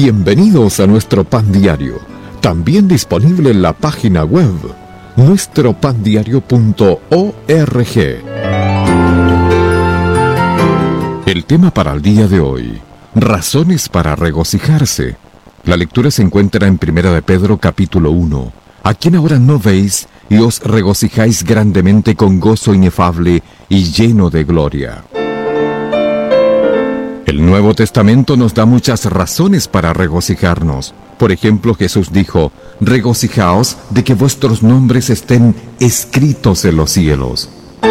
Bienvenidos a nuestro Pan Diario, también disponible en la página web nuestropandiario.org. El tema para el día de hoy: razones para regocijarse. La lectura se encuentra en 1 de Pedro capítulo 1. ¿A quién ahora no veis y os regocijáis grandemente con gozo inefable y lleno de gloria? El Nuevo Testamento nos da muchas razones para regocijarnos. Por ejemplo, Jesús dijo: regocijaos de que vuestros nombres estén escritos en los cielos.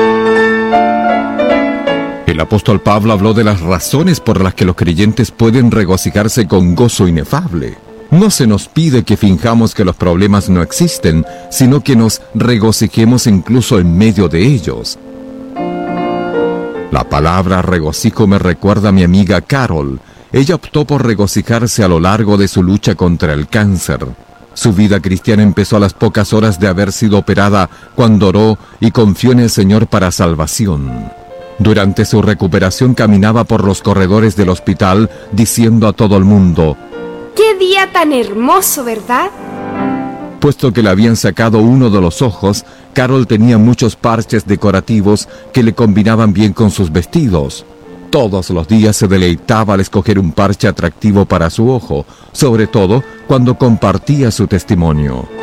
El apóstol Pablo habló de las razones por las que los creyentes pueden regocijarse con gozo inefable. No se nos pide que finjamos que los problemas no existen, sino que nos regocijemos incluso en medio de ellos. La palabra regocijo me recuerda a mi amiga Carol. Ella optó por regocijarse a lo largo de su lucha contra el cáncer. Su vida cristiana empezó a las pocas horas de haber sido operada, cuando oró y confió en el Señor para salvación. Durante su recuperación caminaba por los corredores del hospital diciendo a todo el mundo: ¡qué día tan hermoso!, ¿verdad? Puesto que le habían sacado uno de los ojos, Carol tenía muchos parches decorativos que le combinaban bien con sus vestidos. Todos los días se deleitaba al escoger un parche atractivo para su ojo, sobre todo cuando compartía su testimonio.